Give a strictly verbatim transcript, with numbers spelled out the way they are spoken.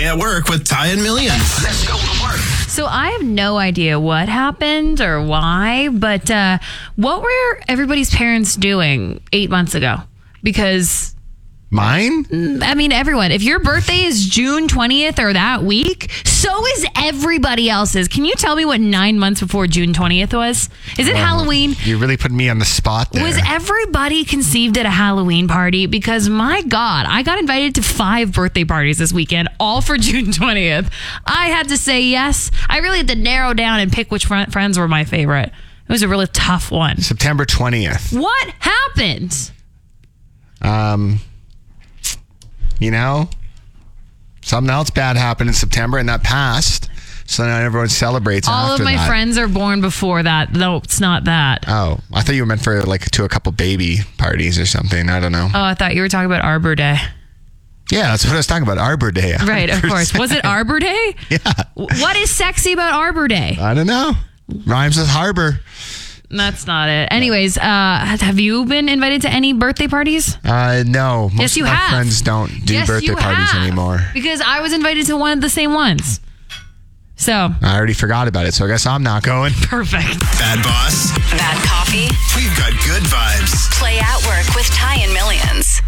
at Work with Ty and Millions. Let's go to work. So I have no idea what happened or why, but uh, what were everybody's parents doing eight months ago? Because... Mine? I mean, everyone. If your birthday is June twentieth or that week, so is everybody else's. Can you tell me what nine months before June twentieth was? Is it Oh, Halloween? You really put me on the spot there. Was everybody conceived at a Halloween party? Because my God, I got invited to five birthday parties this weekend, all for June twentieth. I had to say yes. I really had to narrow down and pick which fr- friends were my favorite. It was a really tough one. September twentieth. What happened? Um... You know, something else bad happened in September and that passed. So now everyone celebrates All after of my that. friends are born before that. No, it's not that. Oh, I thought you were meant for like to a couple baby parties or something. I don't know. Oh, I thought you were talking about Arbor Day. Yeah, that's what I was talking about. Arbor Day. Right, of course. Was it Arbor Day? Yeah. What is sexy about Arbor Day? I don't know. Rhymes with harbor. That's not it. Anyways, uh, have you been invited to any birthday parties? Uh, no. Most Yes, you of my have. friends don't do yes, birthday you parties have. anymore. Because I was invited to one of the same ones. So. I already forgot about it, so I guess I'm not going. Perfect. Bad boss. Bad coffee. We've got good vibes. Play at Work with Ty and Millions.